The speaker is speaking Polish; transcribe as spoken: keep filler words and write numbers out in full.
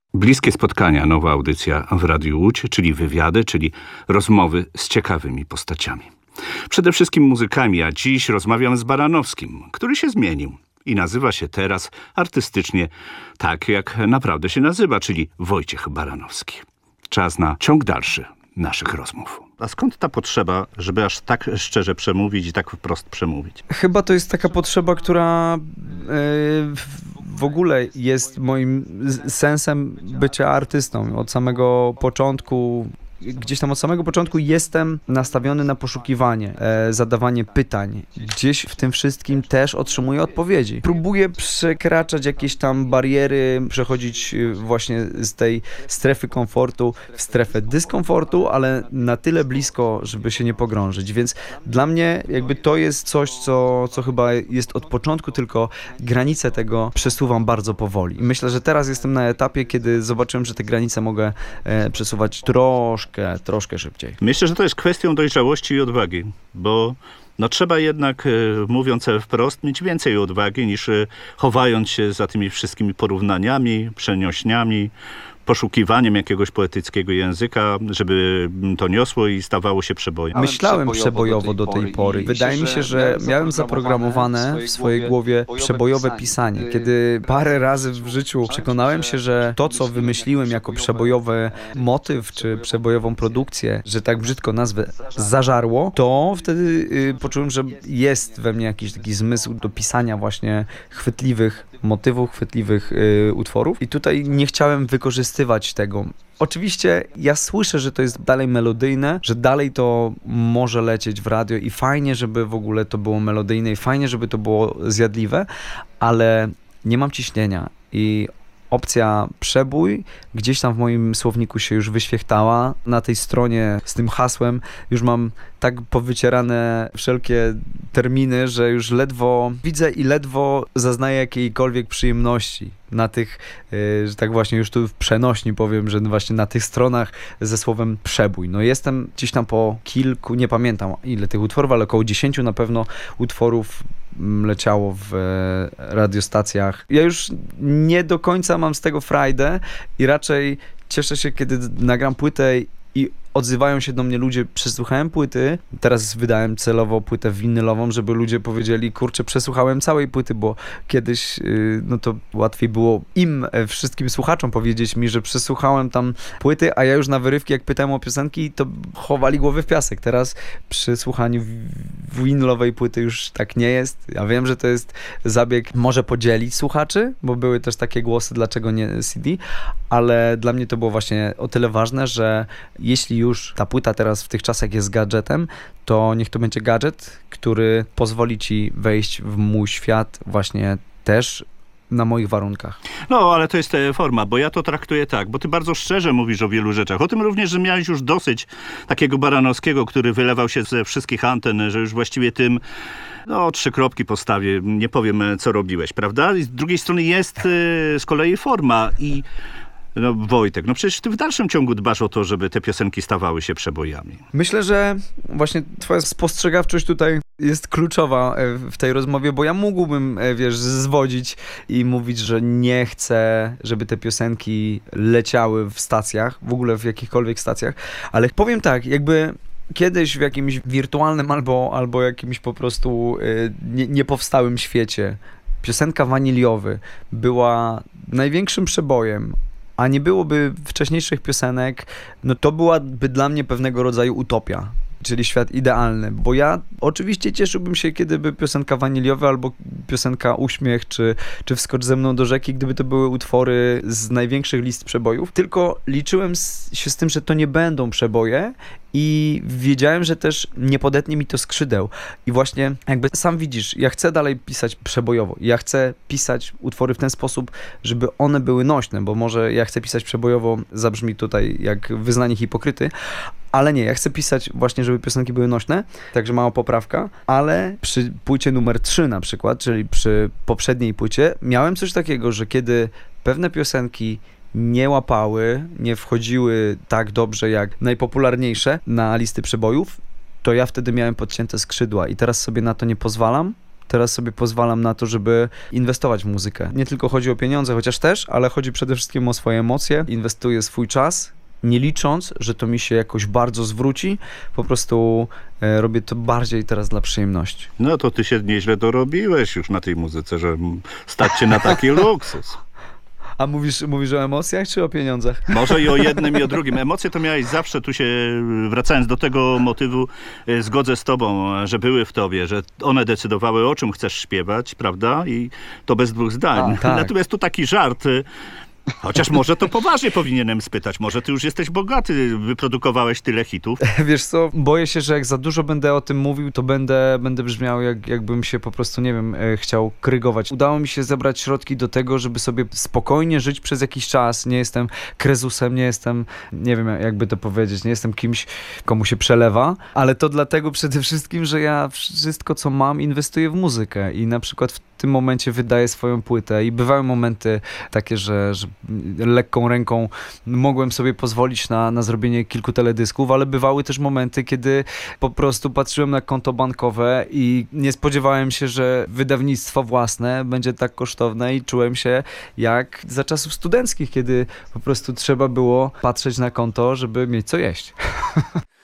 Bliskie spotkania, nowa audycja w Radiu Łódź, czyli wywiady, czyli rozmowy z ciekawymi postaciami. Przede wszystkim muzykami, a dziś rozmawiam z Baranowskim, który się zmienił i nazywa się teraz artystycznie tak, jak naprawdę się nazywa, czyli Wojciech Baranowski. Czas na ciąg dalszy naszych rozmów. A skąd ta potrzeba, żeby aż tak szczerze przemówić i tak wprost przemówić? Chyba to jest taka potrzeba, która yy, w ogóle jest moim sensem bycia artystą. Od samego początku, gdzieś tam od samego początku jestem nastawiony na poszukiwanie, e, zadawanie pytań. Gdzieś w tym wszystkim też otrzymuję odpowiedzi. Próbuję przekraczać jakieś tam bariery, przechodzić właśnie z tej strefy komfortu w strefę dyskomfortu, ale na tyle blisko, żeby się nie pogrążyć. Więc dla mnie jakby to jest coś, co, co chyba jest od początku, tylko granice tego przesuwam bardzo powoli. I myślę, że teraz jestem na etapie, kiedy zobaczyłem, że te granice mogę e, przesuwać troszkę troszkę szybciej. Myślę, że to jest kwestią dojrzałości i odwagi, bo no trzeba jednak, mówiąc wprost, mieć więcej odwagi niż chowając się za tymi wszystkimi porównaniami, przeniośniami, poszukiwaniem jakiegoś poetyckiego języka, żeby to niosło i stawało się przebojem. Myślałem przebojowo do tej pory. Wydaje mi się, że miałem zaprogramowane w swojej głowie przebojowe pisanie. Kiedy parę razy w życiu przekonałem się, że to, co wymyśliłem jako przebojowy motyw, czy przebojową produkcję, że tak brzydko nazwę, zażarło, to wtedy y, poczułem, że jest we mnie jakiś taki zmysł do pisania właśnie chwytliwych motywów, chwytliwych y, utworów. I tutaj nie chciałem wykorzystywać tego. Oczywiście ja słyszę, że to jest dalej melodyjne, że dalej to może lecieć w radio i fajnie, żeby w ogóle to było melodyjne i fajnie, żeby to było zjadliwe, ale nie mam ciśnienia i opcja przebój gdzieś tam w moim słowniku się już wyświechtała. Na tej stronie z tym hasłem już mam tak powycierane wszelkie terminy, że już ledwo widzę i ledwo zaznaję jakiejkolwiek przyjemności na tych, yy, że tak właśnie już tu w przenośni powiem, że właśnie na tych stronach ze słowem przebój. No jestem gdzieś tam po kilku, nie pamiętam ile tych utworów, ale około dziesięciu na pewno utworów leciało w radiostacjach. Ja już nie do końca mam z tego frajdę i raczej cieszę się, kiedy nagram płytę i odzywają się do mnie ludzie, przesłuchałem płyty, teraz wydałem celowo płytę winylową, żeby ludzie powiedzieli, kurczę, przesłuchałem całej płyty, bo kiedyś yy, no to łatwiej było im, wszystkim słuchaczom powiedzieć mi, że przesłuchałem tam płyty, a ja już na wyrywki, jak pytałem o piosenki, to chowali głowy w piasek. Teraz przy słuchaniu winylowej płyty już tak nie jest. Ja wiem, że to jest zabieg, może podzielić słuchaczy, bo były też takie głosy, dlaczego nie C D, ale dla mnie to było właśnie o tyle ważne, że jeśli już ta płyta teraz w tych czasach jest gadżetem, to niech to będzie gadżet, który pozwoli ci wejść w mój świat właśnie też na moich warunkach. No, ale to jest forma, bo ja to traktuję tak, bo ty bardzo szczerze mówisz o wielu rzeczach. O tym również, że miałeś już dosyć takiego Baranowskiego, który wylewał się ze wszystkich anten, że już właściwie tym, no, trzy kropki postawię, nie powiem, co robiłeś, prawda? I z drugiej strony jest y, z kolei forma i no Wojtek, no przecież ty w dalszym ciągu dbasz o to, żeby te piosenki stawały się przebojami. Myślę, że właśnie twoja spostrzegawczość tutaj jest kluczowa w tej rozmowie, bo ja mógłbym, wiesz, zwodzić i mówić, że nie chcę, żeby te piosenki leciały w stacjach, w ogóle w jakichkolwiek stacjach, ale powiem tak, jakby kiedyś w jakimś wirtualnym albo, albo jakimś po prostu y, nie, niepowstałym świecie piosenka Waniliowy była największym przebojem, a nie byłoby wcześniejszych piosenek, no to byłaby dla mnie pewnego rodzaju utopia, czyli świat idealny, bo ja oczywiście cieszyłbym się, kiedyby piosenka Waniliowa albo piosenka Uśmiech, czy, czy Wskocz ze mną do rzeki, gdyby to były utwory z największych list przebojów, tylko liczyłem z, się z tym, że to nie będą przeboje i wiedziałem, że też nie podetnie mi to skrzydeł. I właśnie jakby sam widzisz, ja chcę dalej pisać przebojowo. Ja chcę pisać utwory w ten sposób, żeby one były nośne, bo może ja chcę pisać przebojowo, zabrzmi tutaj jak wyznanie hipokryty, ale nie, ja chcę pisać właśnie, żeby piosenki były nośne, także mała poprawka, ale przy płycie numer trzy na przykład, czyli przy poprzedniej płycie, miałem coś takiego, że kiedy pewne piosenki nie łapały, nie wchodziły tak dobrze jak najpopularniejsze na listy przebojów, to ja wtedy miałem podcięte skrzydła i teraz sobie na to nie pozwalam, teraz sobie pozwalam na to, żeby inwestować w muzykę. Nie tylko chodzi o pieniądze, chociaż też, ale chodzi przede wszystkim o swoje emocje. Inwestuję swój czas, nie licząc, że to mi się jakoś bardzo zwróci, po prostu e, robię to bardziej teraz dla przyjemności. No to ty się nieźle dorobiłeś już na tej muzyce, że stać cię na taki luksus. A mówisz, mówisz o emocjach czy o pieniądzach? Może i o jednym, i o drugim. Emocje to miałeś zawsze, tu się, wracając do tego motywu, e, zgodzę z tobą, że były w tobie, że one decydowały, o czym chcesz śpiewać, prawda? I to bez dwóch zdań. A, tak. Natomiast tu taki żart, e, chociaż może to poważnie powinienem spytać, może ty już jesteś bogaty, wyprodukowałeś tyle hitów. Wiesz co, boję się, że jak za dużo będę o tym mówił, to będę, będę brzmiał jak, jakbym się po prostu, nie wiem, e, chciał krygować. Udało mi się zebrać środki do tego, żeby sobie spokojnie żyć przez jakiś czas. Nie jestem krezusem, nie jestem, nie wiem jakby to powiedzieć, nie jestem kimś, komu się przelewa, ale to dlatego przede wszystkim, że ja wszystko, co mam, inwestuję w muzykę i na przykład w tym momencie wydaję swoją płytę i bywały momenty takie, że, że lekką ręką mogłem sobie pozwolić na, na zrobienie kilku teledysków, ale bywały też momenty, kiedy po prostu patrzyłem na konto bankowe i nie spodziewałem się, że wydawnictwo własne będzie tak kosztowne i czułem się jak za czasów studenckich, kiedy po prostu trzeba było patrzeć na konto, żeby mieć co jeść.